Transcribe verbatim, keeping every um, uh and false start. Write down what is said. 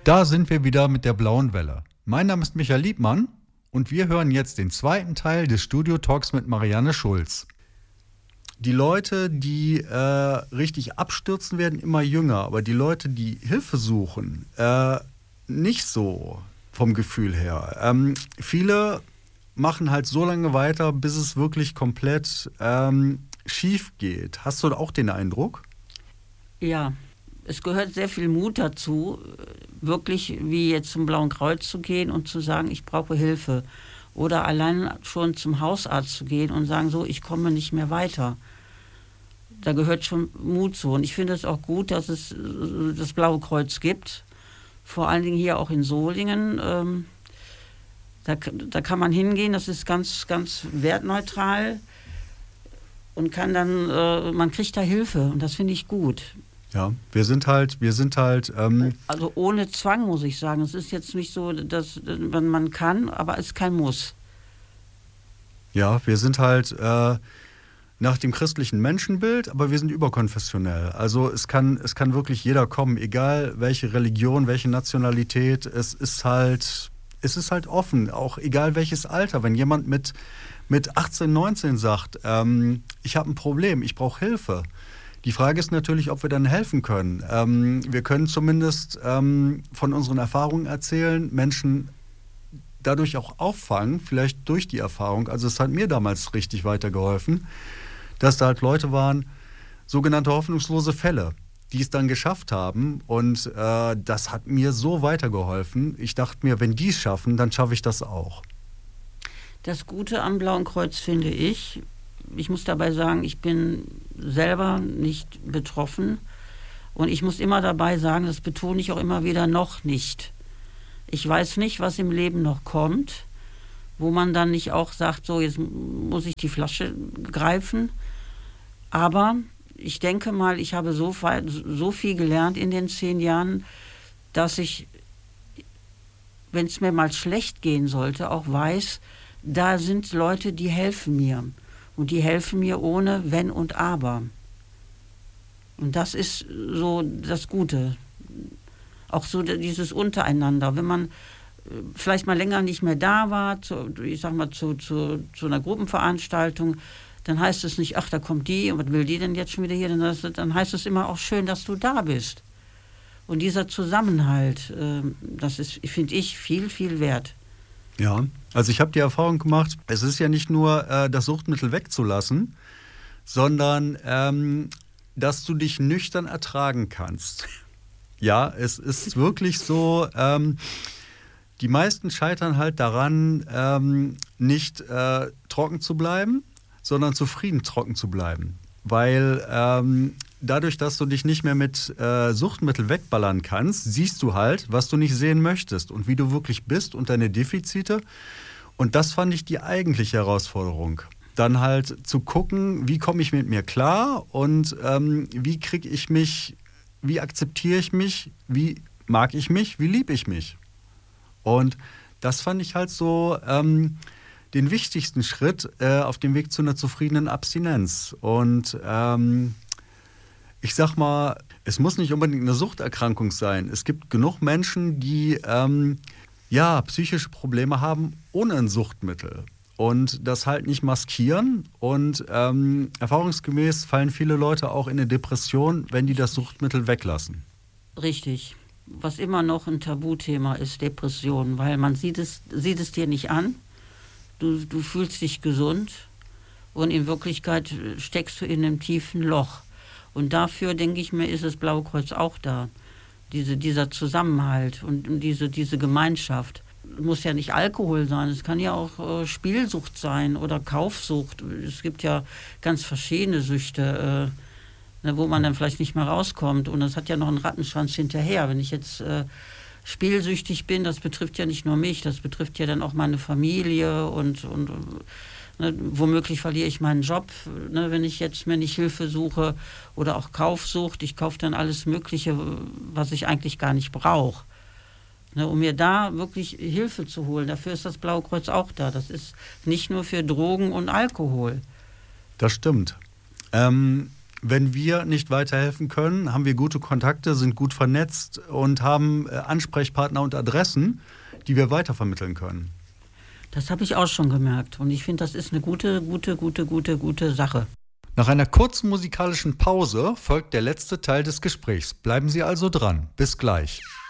Da sind wir wieder mit der blauen Welle. Mein Name ist Michael Liebmann und wir hören jetzt den zweiten Teil des Studio Talks mit Marianne Schulz. Die Leute, die äh, richtig abstürzen, werden immer jünger, aber die Leute, die Hilfe suchen, äh, nicht so vom Gefühl her. Ähm, viele machen halt so lange weiter, bis es wirklich komplett ähm, schief geht. Hast du auch den Eindruck? Ja, es gehört sehr viel Mut dazu, wirklich wie jetzt zum Blauen Kreuz zu gehen und zu sagen, ich brauche Hilfe. Oder allein schon zum Hausarzt zu gehen und sagen, so, ich komme nicht mehr weiter. Da gehört schon Mut zu. Und ich finde es auch gut, dass es das Blaue Kreuz gibt. Vor allen Dingen hier auch in Solingen. Ähm, da, da kann man hingehen, das ist ganz, ganz wertneutral. Und kann dann, äh, man kriegt da Hilfe. Und das finde ich gut. Ja, wir sind halt, wir sind halt. Ähm also ohne Zwang, muss ich sagen. Es ist jetzt nicht so, dass man kann, aber es ist kein Muss. Ja, wir sind halt äh, nach dem christlichen Menschenbild, aber wir sind überkonfessionell. Also es kann, es kann wirklich jeder kommen, egal welche Religion, welche Nationalität. Es ist halt, es ist halt offen, auch egal welches Alter. Wenn jemand mit, mit achtzehn, neunzehn sagt, ähm, ich habe ein Problem, ich brauche Hilfe. Die Frage ist natürlich, ob wir dann helfen können. Ähm, wir können zumindest ähm, von unseren Erfahrungen erzählen, Menschen dadurch auch auffangen, vielleicht durch die Erfahrung. Also es hat mir damals richtig weitergeholfen, dass da halt Leute waren, sogenannte hoffnungslose Fälle, die es dann geschafft haben. Und äh, das hat mir so weitergeholfen. Ich dachte mir, wenn die es schaffen, dann schaffe ich das auch. Das Gute am Blauen Kreuz finde ich, ich muss dabei sagen, ich bin selber nicht betroffen und ich muss immer dabei sagen, das betone ich auch immer wieder, noch nicht. Ich weiß nicht, was im Leben noch kommt, wo man dann nicht auch sagt, so jetzt muss ich die Flasche greifen, aber ich denke mal, ich habe so, so viel gelernt in den zehn Jahren, dass ich, wenn es mir mal schlecht gehen sollte, auch weiß, da sind Leute, die helfen mir. Und die helfen mir ohne Wenn und Aber. Und das ist so das Gute. Auch so dieses Untereinander. Wenn man vielleicht mal länger nicht mehr da war, zu, ich sag mal zu, zu, zu einer Gruppenveranstaltung, dann heißt es nicht, ach, da kommt die, und was will die denn jetzt schon wieder hier? Dann heißt es immer auch schön, dass du da bist. Und dieser Zusammenhalt, das ist, finde ich, viel, viel wert. Ja, also ich habe die Erfahrung gemacht, es ist ja nicht nur äh, das Suchtmittel wegzulassen, sondern ähm, dass du dich nüchtern ertragen kannst. Ja, es ist wirklich so, ähm, die meisten scheitern halt daran, ähm, nicht äh, trocken zu bleiben, sondern zufrieden trocken zu bleiben. Weil ähm, dadurch, dass du dich nicht mehr mit äh, Suchtmittel wegballern kannst, siehst du halt, was du nicht sehen möchtest und wie du wirklich bist und deine Defizite. Und das fand ich die eigentliche Herausforderung. Dann halt zu gucken, wie komme ich mit mir klar und ähm, wie kriege ich mich, wie akzeptiere ich mich, wie mag ich mich, wie liebe ich mich. Und das fand ich halt so ähm, den wichtigsten Schritt äh, auf dem Weg zu einer zufriedenen Abstinenz. Und ähm, ich sag mal, es muss nicht unbedingt eine Suchterkrankung sein. Es gibt genug Menschen, die ähm, ja, psychische Probleme haben ohne ein Suchtmittel und das halt nicht maskieren. Und ähm, erfahrungsgemäß fallen viele Leute auch in eine Depression, wenn die das Suchtmittel weglassen. Richtig. Was immer noch ein Tabuthema ist, Depression, weil man sieht es, sieht es dir nicht an. Du, du fühlst dich gesund und in Wirklichkeit steckst du in einem tiefen Loch. Und dafür, denke ich mir, ist das Blaue Kreuz auch da. Diese, dieser Zusammenhalt und, und diese, diese Gemeinschaft. Es muss ja nicht Alkohol sein, es kann ja auch äh, Spielsucht sein oder Kaufsucht. Es gibt ja ganz verschiedene Süchte, äh, ne, wo man dann vielleicht nicht mehr rauskommt. Und das hat ja noch einen Rattenschwanz hinterher. Wenn ich jetzt äh, spielsüchtig bin, das betrifft ja nicht nur mich, das betrifft ja dann auch meine Familie und, und ne, womöglich verliere ich meinen Job, ne, wenn ich jetzt mir nicht Hilfe suche, oder auch Kaufsucht. Ich kaufe dann alles Mögliche, was ich eigentlich gar nicht brauche. Ne, um mir da wirklich Hilfe zu holen. Dafür ist das Blaue Kreuz auch da. Das ist nicht nur für Drogen und Alkohol. Das stimmt. Ähm, Wenn wir nicht weiterhelfen können, haben wir gute Kontakte, sind gut vernetzt und haben äh, Ansprechpartner und Adressen, die wir weitervermitteln können. Das habe ich auch schon gemerkt. Und ich finde, das ist eine gute, gute, gute, gute, gute Sache. Nach einer kurzen musikalischen Pause folgt der letzte Teil des Gesprächs. Bleiben Sie also dran. Bis gleich.